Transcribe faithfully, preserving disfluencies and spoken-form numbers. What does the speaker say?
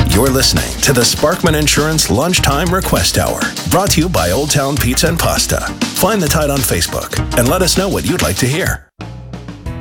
You're listening to the Sparkman Insurance Lunchtime Request Hour, brought to you by Old Town Pizza and Pasta. Find the Tide on Facebook and let us know what you'd like to hear.